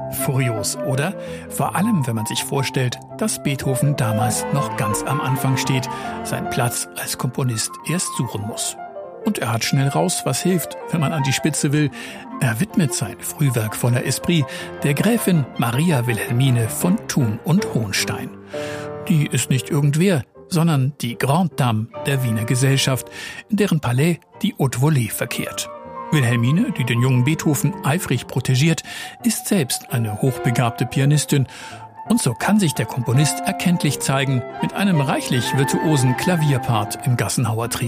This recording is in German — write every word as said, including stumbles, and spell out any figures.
Furios, oder? Vor allem, wenn man sich vorstellt, dass Beethoven damals noch ganz am Anfang steht, seinen Platz als Komponist erst suchen muss. Und er hat schnell raus, was hilft, wenn man an die Spitze will. Er widmet sein Frühwerk voller Esprit der Gräfin Maria Wilhelmine von Thun und Hohenstein. Die ist nicht irgendwer, sondern die Grande Dame der Wiener Gesellschaft, in deren Palais die Haute Volée verkehrt. Wilhelmine, die den jungen Beethoven eifrig protegiert, ist selbst eine hochbegabte Pianistin. Und so kann sich der Komponist erkenntlich zeigen mit einem reichlich virtuosen Klavierpart im Gassenhauer Trio.